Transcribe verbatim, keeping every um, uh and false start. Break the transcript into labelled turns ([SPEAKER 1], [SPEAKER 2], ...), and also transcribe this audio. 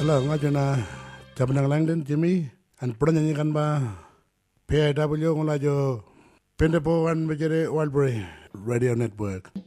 [SPEAKER 1] Hello, ngajuna jabanang langden Jimmy and pernyanyi kan ba P I W ngolajo Pendepo One Majere Wildbury Radio Network.